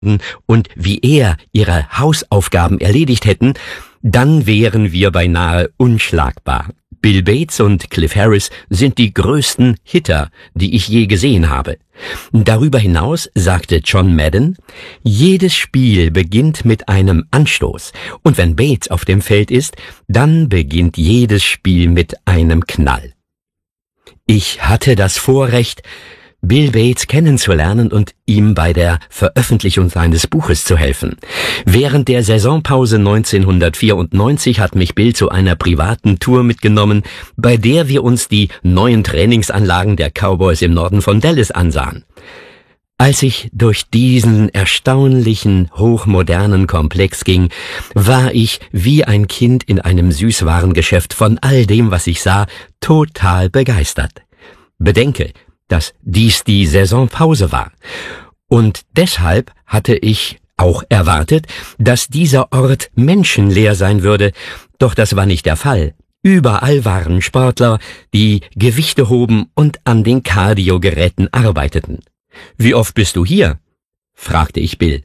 und wie er ihre Hausaufgaben erledigt hätten, dann wären wir beinahe unschlagbar. Bill Bates und Cliff Harris sind die größten Hitter, die ich je gesehen habe. Darüber hinaus sagte John Madden, jedes Spiel beginnt mit einem Anstoß, und wenn Bates auf dem Feld ist, dann beginnt jedes Spiel mit einem Knall. Ich hatte das Vorrecht, Bill Bates kennenzulernen und ihm bei der Veröffentlichung seines Buches zu helfen. Während der Saisonpause 1994 hat mich Bill zu einer privaten Tour mitgenommen, bei der wir uns die neuen Trainingsanlagen der Cowboys im Norden von Dallas ansahen. Als ich durch diesen erstaunlichen, hochmodernen Komplex ging, war ich wie ein Kind in einem Süßwarengeschäft von all dem, was ich sah, total begeistert. Bedenke, dass dies die Saisonpause war. Und deshalb hatte ich auch erwartet, dass dieser Ort menschenleer sein würde, doch das war nicht der Fall. Überall waren Sportler, die Gewichte hoben und an den Kardiogeräten arbeiteten. »Wie oft bist du hier?« fragte ich Bill.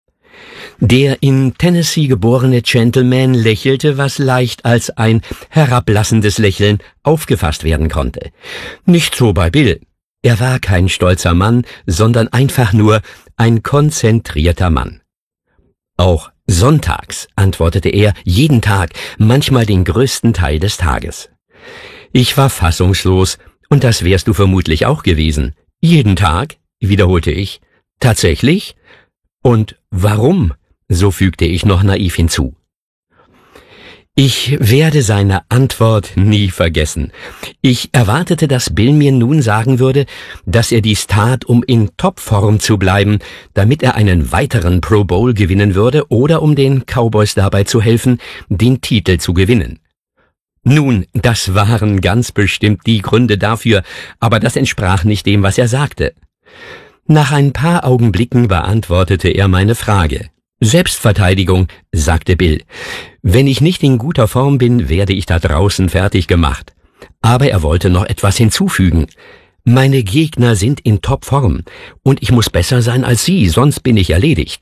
Der in Tennessee geborene Gentleman lächelte, was leicht als ein herablassendes Lächeln aufgefasst werden konnte. Nicht so bei Bill. Er war kein stolzer Mann, sondern einfach nur ein konzentrierter Mann. Auch sonntags, antwortete er, jeden Tag, manchmal den größten Teil des Tages. Ich war fassungslos, und das wärst du vermutlich auch gewesen. Jeden Tag, wiederholte ich. Tatsächlich? Und warum? So fügte ich noch naiv hinzu. Ich werde seine Antwort nie vergessen. Ich erwartete, dass Bill mir nun sagen würde, dass er dies tat, um in Topform zu bleiben, damit er einen weiteren Pro Bowl gewinnen würde oder um den Cowboys dabei zu helfen, den Titel zu gewinnen. Nun, das waren ganz bestimmt die Gründe dafür, aber das entsprach nicht dem, was er sagte. Nach ein paar Augenblicken beantwortete er meine Frage. Selbstverteidigung, sagte Bill. Wenn ich nicht in guter Form bin, werde ich da draußen fertig gemacht. Aber er wollte noch etwas hinzufügen. Meine Gegner sind in Topform und ich muss besser sein als sie, sonst bin ich erledigt.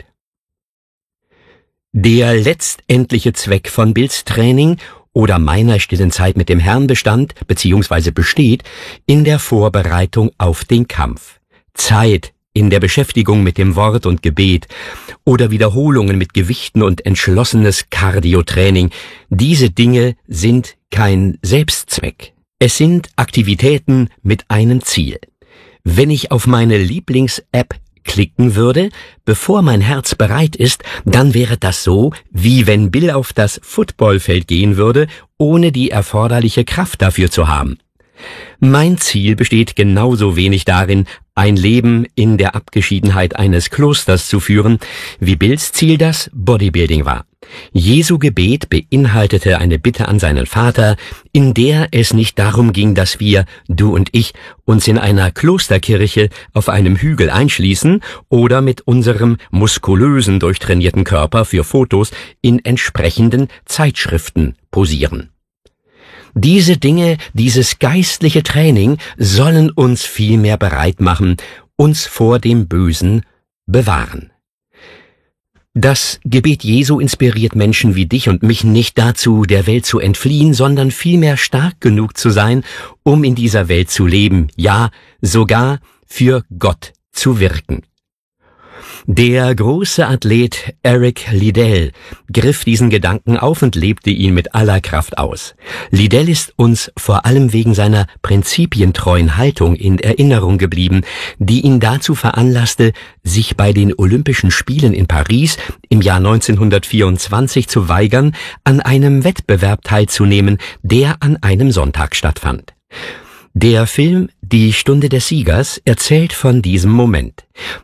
Der letztendliche Zweck von Bills Training oder meiner stillen Zeit mit dem Herrn bestand bzw. besteht in der Vorbereitung auf den Kampf. Zeit in der Beschäftigung mit dem Wort und Gebet oder Wiederholungen mit Gewichten und entschlossenes Cardio-Training. Diese Dinge sind kein Selbstzweck. Es sind Aktivitäten mit einem Ziel. Wenn ich auf meine Lieblings-App klicken würde, bevor mein Herz bereit ist, dann wäre das so, wie wenn Bill auf das Footballfeld gehen würde, ohne die erforderliche Kraft dafür zu haben. Mein Ziel besteht genauso wenig darin, ein Leben in der Abgeschiedenheit eines Klosters zu führen, wie Bills Ziel das Bodybuilding war. Jesu Gebet beinhaltete eine Bitte an seinen Vater, in der es nicht darum ging, dass wir, du und ich, uns in einer Klosterkirche auf einem Hügel einschließen oder mit unserem muskulösen, durchtrainierten Körper für Fotos in entsprechenden Zeitschriften posieren. Diese Dinge, dieses geistliche Training sollen uns vielmehr bereit machen, uns vor dem Bösen bewahren. Das Gebet Jesu inspiriert Menschen wie dich und mich nicht dazu, der Welt zu entfliehen, sondern vielmehr stark genug zu sein, um in dieser Welt zu leben, ja, sogar für Gott zu wirken. Der große Athlet Eric Liddell griff diesen Gedanken auf und lebte ihn mit aller Kraft aus. Liddell ist uns vor allem wegen seiner prinzipientreuen Haltung in Erinnerung geblieben, die ihn dazu veranlasste, sich bei den Olympischen Spielen in Paris im Jahr 1924 zu weigern, an einem Wettbewerb teilzunehmen, der an einem Sonntag stattfand. Der Film »Die Stunde des Siegers« erzählt von diesem Moment.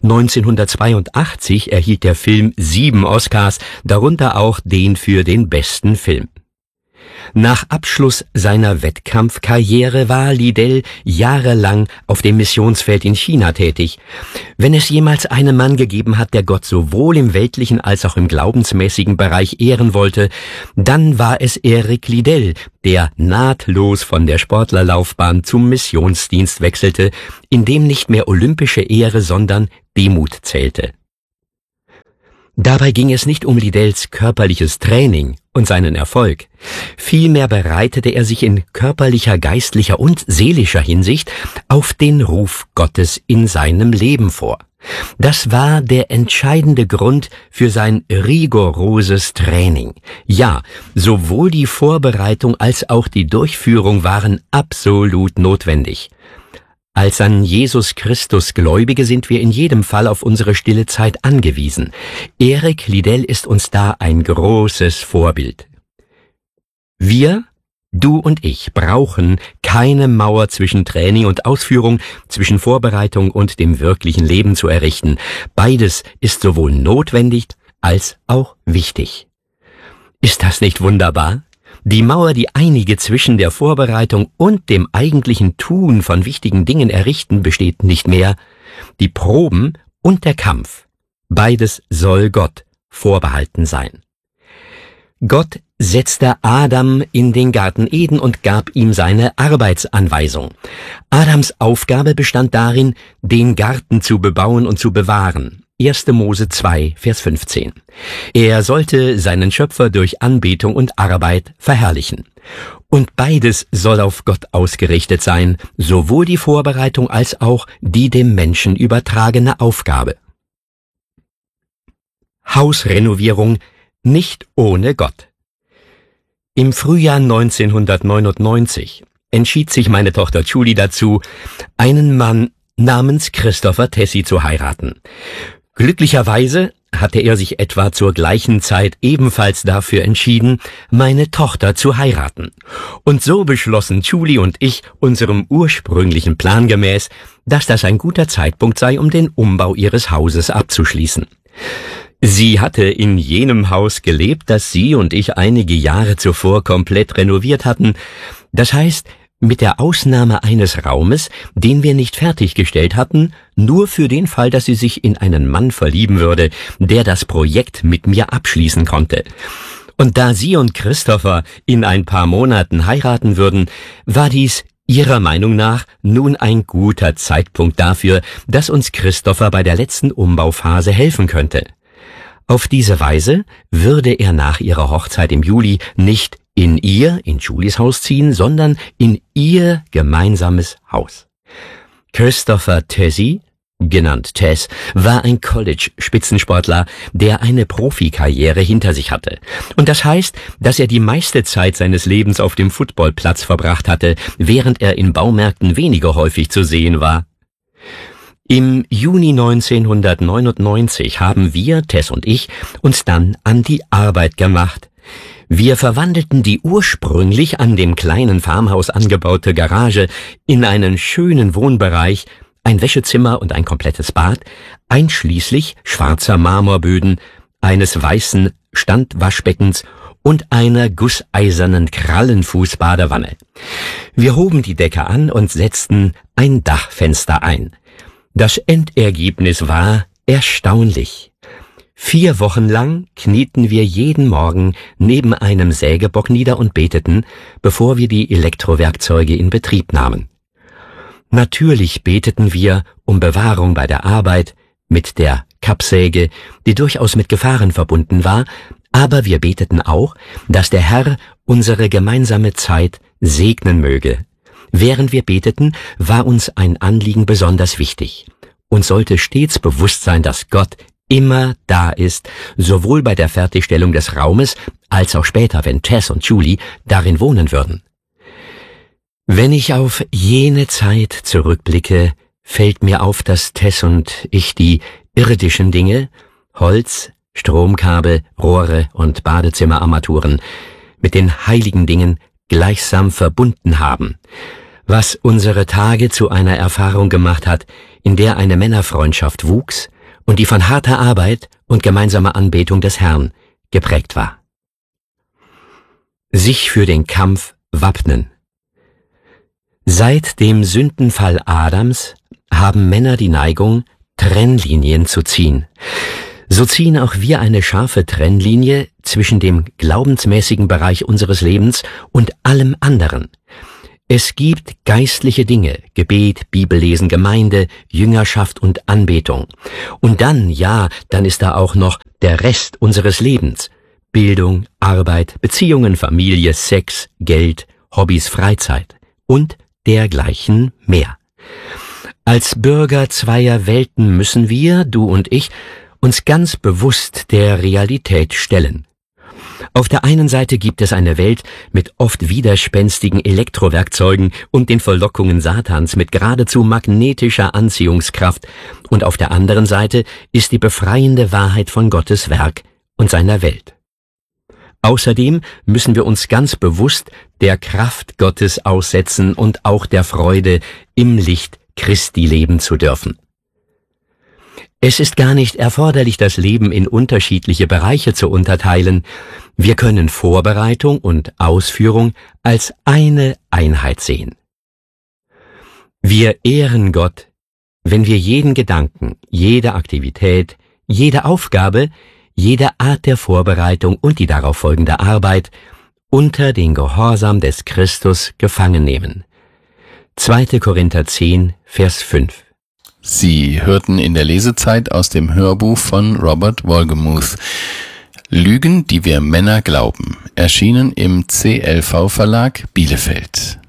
1982 erhielt der Film 7 Oscars, darunter auch den für den besten Film. Nach Abschluss seiner Wettkampfkarriere war Liddell jahrelang auf dem Missionsfeld in China tätig. Wenn es jemals einen Mann gegeben hat, der Gott sowohl im weltlichen als auch im glaubensmäßigen Bereich ehren wollte, dann war es Eric Liddell, der nahtlos von der Sportlerlaufbahn zum Missionsdienst wechselte, in dem nicht mehr olympische Ehre, sondern Demut zählte. Dabei ging es nicht um Liddells körperliches Training und seinen Erfolg. Vielmehr bereitete er sich in körperlicher, geistlicher und seelischer Hinsicht auf den Ruf Gottes in seinem Leben vor. Das war der entscheidende Grund für sein rigoroses Training. Ja, sowohl die Vorbereitung als auch die Durchführung waren absolut notwendig. Als an Jesus Christus Gläubige sind wir in jedem Fall auf unsere stille Zeit angewiesen. Erik Liddell ist uns da ein großes Vorbild. Wir, du und ich, brauchen keine Mauer zwischen Training und Ausführung, zwischen Vorbereitung und dem wirklichen Leben zu errichten. Beides ist sowohl notwendig als auch wichtig. Ist das nicht wunderbar? Die Mauer, die einige zwischen der Vorbereitung und dem eigentlichen Tun von wichtigen Dingen errichten, besteht nicht mehr. Die Proben und der Kampf, beides soll Gott vorbehalten sein. Gott setzte Adam in den Garten Eden und gab ihm seine Arbeitsanweisung. Adams Aufgabe bestand darin, den Garten zu bebauen und zu bewahren. 1. Mose 2, Vers 15. Er sollte seinen Schöpfer durch Anbetung und Arbeit verherrlichen. Und beides soll auf Gott ausgerichtet sein, sowohl die Vorbereitung als auch die dem Menschen übertragene Aufgabe. Hausrenovierung nicht ohne Gott. Im Frühjahr 1999 entschied sich meine Tochter Julie dazu, einen Mann namens Christopher Tessie zu heiraten. Glücklicherweise hatte er sich etwa zur gleichen Zeit ebenfalls dafür entschieden, meine Tochter zu heiraten. Und so beschlossen Julie und ich unserem ursprünglichen Plan gemäß, dass das ein guter Zeitpunkt sei, um den Umbau ihres Hauses abzuschließen. Sie hatte in jenem Haus gelebt, das sie und ich einige Jahre zuvor komplett renoviert hatten. Das heißt, mit der Ausnahme eines Raumes, den wir nicht fertiggestellt hatten, nur für den Fall, dass sie sich in einen Mann verlieben würde, der das Projekt mit mir abschließen konnte. Und da sie und Christopher in ein paar Monaten heiraten würden, war dies ihrer Meinung nach nun ein guter Zeitpunkt dafür, dass uns Christopher bei der letzten Umbauphase helfen könnte. Auf diese Weise würde er nach ihrer Hochzeit im Juli nicht in Julies Haus ziehen, sondern in ihr gemeinsames Haus. Christopher Tessie, genannt Tess, war ein College-Spitzensportler, der eine Profikarriere hinter sich hatte. Und das heißt, dass er die meiste Zeit seines Lebens auf dem Footballplatz verbracht hatte, während er in Baumärkten weniger häufig zu sehen war. Im Juni 1999 haben wir, Tess und ich, uns dann an die Arbeit gemacht. Wir verwandelten die ursprünglich an dem kleinen Farmhaus angebaute Garage in einen schönen Wohnbereich, ein Wäschezimmer und ein komplettes Bad, einschließlich schwarzer Marmorböden, eines weißen Standwaschbeckens und einer gusseisernen Krallenfußbadewanne. Wir hoben die Decke an und setzten ein Dachfenster ein. Das Endergebnis war erstaunlich. 4 Wochen lang knieten wir jeden Morgen neben einem Sägebock nieder und beteten, bevor wir die Elektrowerkzeuge in Betrieb nahmen. Natürlich beteten wir um Bewahrung bei der Arbeit mit der Kappsäge, die durchaus mit Gefahren verbunden war, aber wir beteten auch, dass der Herr unsere gemeinsame Zeit segnen möge. Während wir beteten, war uns ein Anliegen besonders wichtig. Uns sollte stets bewusst sein, dass Gott immer da ist, sowohl bei der Fertigstellung des Raumes, als auch später, wenn Tess und Julie darin wohnen würden. Wenn ich auf jene Zeit zurückblicke, fällt mir auf, dass Tess und ich die irdischen Dinge, Holz, Stromkabel, Rohre und Badezimmerarmaturen, mit den heiligen Dingen gleichsam verbunden haben, was unsere Tage zu einer Erfahrung gemacht hat, in der eine Männerfreundschaft wuchs und die von harter Arbeit und gemeinsamer Anbetung des Herrn geprägt war. Sich für den Kampf wappnen. Seit dem Sündenfall Adams haben Männer die Neigung, Trennlinien zu ziehen. So ziehen auch wir eine scharfe Trennlinie zwischen dem glaubensmäßigen Bereich unseres Lebens und allem anderen. Es gibt geistliche Dinge, Gebet, Bibellesen, Gemeinde, Jüngerschaft und Anbetung. Und dann ist da auch noch der Rest unseres Lebens. Bildung, Arbeit, Beziehungen, Familie, Sex, Geld, Hobbys, Freizeit und dergleichen mehr. Als Bürger zweier Welten müssen wir, du und ich, uns ganz bewusst der Realität stellen. Auf der einen Seite gibt es eine Welt mit oft widerspenstigen Elektrowerkzeugen und den Verlockungen Satans mit geradezu magnetischer Anziehungskraft, und auf der anderen Seite ist die befreiende Wahrheit von Gottes Werk und seiner Welt. Außerdem müssen wir uns ganz bewusst der Kraft Gottes aussetzen und auch der Freude, im Licht Christi leben zu dürfen. Es ist gar nicht erforderlich, das Leben in unterschiedliche Bereiche zu unterteilen. Wir können Vorbereitung und Ausführung als eine Einheit sehen. Wir ehren Gott, wenn wir jeden Gedanken, jede Aktivität, jede Aufgabe, jede Art der Vorbereitung und die darauf folgende Arbeit unter den Gehorsam des Christus gefangen nehmen. 2. Korinther 10, Vers 5. Sie hörten in der Lesezeit aus dem Hörbuch von Robert Wolgemuth Lügen, die wir Männer glauben, erschienen im CLV Verlag Bielefeld.